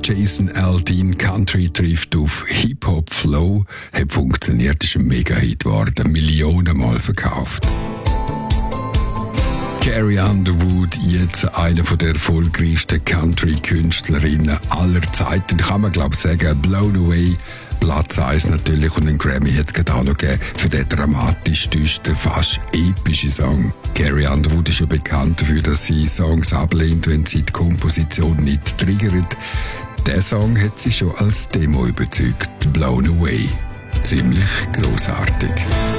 Jason Aldean, Country trifft auf Hip-Hop Flow, hat funktioniert, ist ein Mega-Hit geworden, Millionenmal verkauft. Carrie Underwood, jetzt eine der erfolgreichsten Country-Künstlerinnen aller Zeiten, kann man glaube ich sagen, Blown Away, Platz 1 natürlich, und einen Grammy hat es gerade auch noch gegeben für den dramatisch düster, fast epischen Song. Carrie Underwood ist ja bekannt dafür, dass sie Songs ablehnt, wenn sie die Komposition nicht triggert. Der Song hat sie schon als Demo überzeugt, Blown Away. Ziemlich grossartig.